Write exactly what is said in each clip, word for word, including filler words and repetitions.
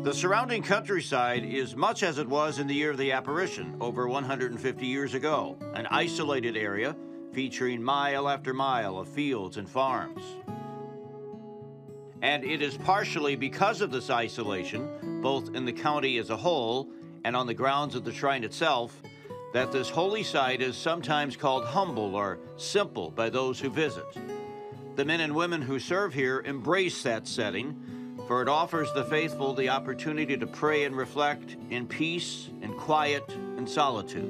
The surrounding countryside is much as it was in the year of the apparition over one hundred fifty years ago, an isolated area featuring mile after mile of fields and farms. And it is partially because of this isolation, both in the county as a whole and on the grounds of the shrine itself, that this holy site is sometimes called humble or simple by those who visit. The men and women who serve here embrace that setting, for it offers the faithful the opportunity to pray and reflect in peace and quiet and solitude.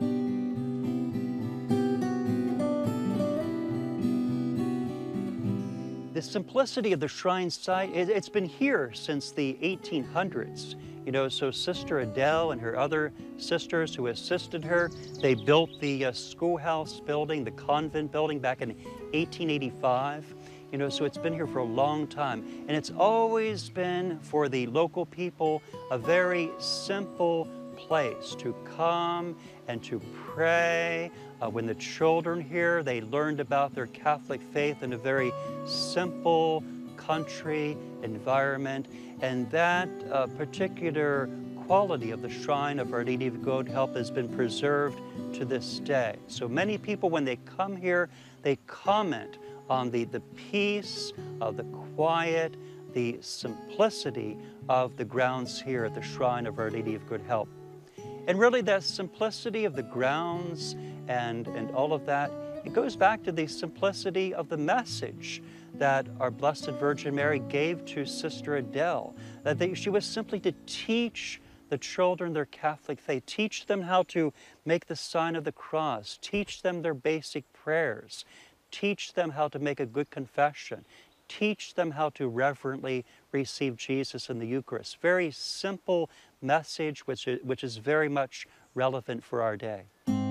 The simplicity of the shrine site, it, it's been here since the eighteen hundreds. You know, so Sister Adele and her other sisters who assisted her, they built the uh, schoolhouse building, the convent building back in eighteen eighty-five. You know, so it's been here for a long time. And it's always been, for the local people, a very simple place to come and to pray. Uh, when the children here, they learned about their Catholic faith in a very simple country environment. And that uh, particular quality of the Shrine of Our Lady of Good Help has been preserved to this day. So many people, when they come here, they comment on the, the peace, uh, the quiet, the simplicity of the grounds here at the Shrine of Our Lady of Good Help. And really that simplicity of the grounds and, and all of that, it goes back to the simplicity of the message that our Blessed Virgin Mary gave to Sister Adele, that they, she was simply to teach the children their Catholic faith, teach them how to make the sign of the cross, teach them their basic prayers, teach them how to make a good confession, teach them how to reverently receive Jesus in the Eucharist. Very simple message which is, which is very much relevant for our day.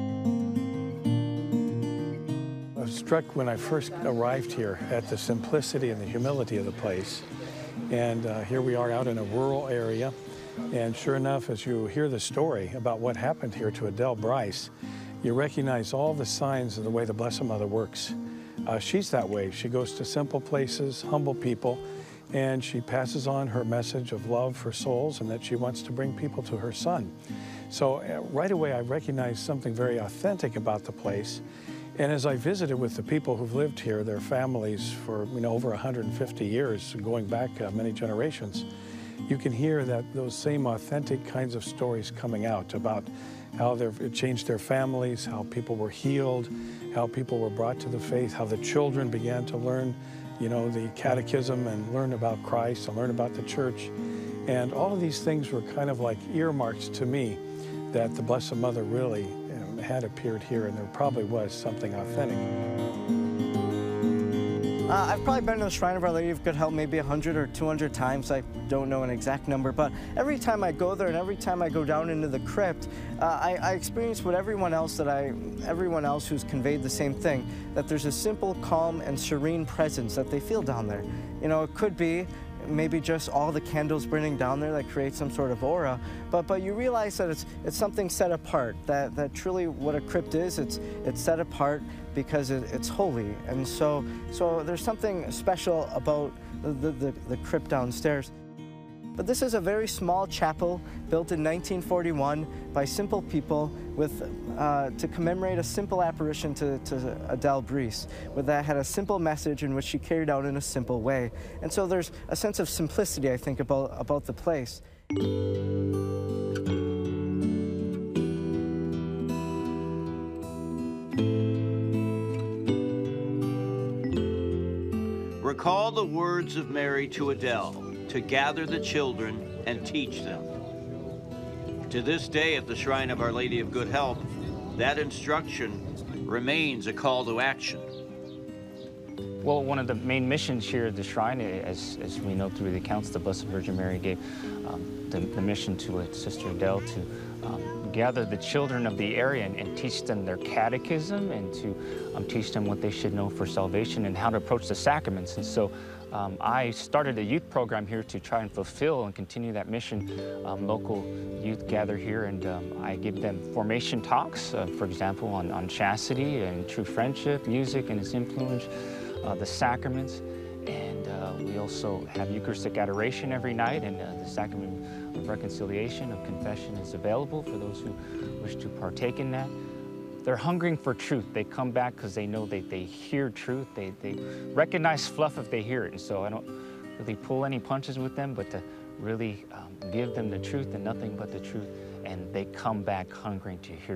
I was struck when I first arrived here at the simplicity and the humility of the place. And uh, here we are out in a rural area. And sure enough, as you hear the story about what happened here to Adele Bryce, you recognize all the signs of the way the Blessed Mother works. Uh, she's that way. She goes to simple places, humble people, and she passes on her message of love for souls and that she wants to bring people to her Son. So uh, right away I recognized something very authentic about the place. And as I visited with the people who've lived here, their families for you know over one hundred fifty years, going back uh, many generations, you can hear that those same authentic kinds of stories coming out about how it changed their families, how people were healed, how people were brought to the faith, how the children began to learn, you know, the catechism and learn about Christ and learn about the church. And all of these things were kind of like earmarks to me that the Blessed Mother really you know, had appeared here, and there probably was something authentic. Uh, I've probably been to the Shrine of Our Lady of Good Help maybe a hundred or two hundred times. I don't know an exact number, but every time I go there and every time I go down into the crypt, uh, I, I experience what everyone else that I, everyone else who's conveyed the same thing, that there's a simple, calm, and serene presence that they feel down there. You know, it could be maybe just all the candles burning down there that create some sort of aura, but but you realize that it's it's something set apart, that that truly what a crypt is, it's it's set apart because it, it's holy. And so so there's something special about the, the, the crypt downstairs. But this is a very small chapel built in nineteen forty-one by simple people with, uh, to commemorate a simple apparition to, to Adele Bryce, with that had a simple message in which she carried out in a simple way. And so there's a sense of simplicity, I think, about, about the place. Recall the words of Mary to Adele, to gather the children and teach them. To this day at the Shrine of Our Lady of Good Help, that instruction remains a call to action. Well, one of the main missions here at the Shrine, as, as we know through the accounts the Blessed Virgin Mary gave, um, the, the mission to uh, Sister Adele to um, gather the children of the area and, and teach them their catechism and to um, teach them what they should know for salvation and how to approach the sacraments. And so um, I started a youth program here to try and fulfill and continue that mission. Um, local youth gather here and um, I give them formation talks, uh, for example, on, on chastity and true friendship, music and its influence, uh, the sacraments. And uh, Uh, we also have Eucharistic adoration every night, and uh, the sacrament of reconciliation, of confession is available for those who wish to partake in that. They're hungering for truth. They come back because they know they, they hear truth. They, they recognize fluff if they hear it. And so I don't really pull any punches with them, but to really um, give them the truth and nothing but the truth. And they come back hungering to hear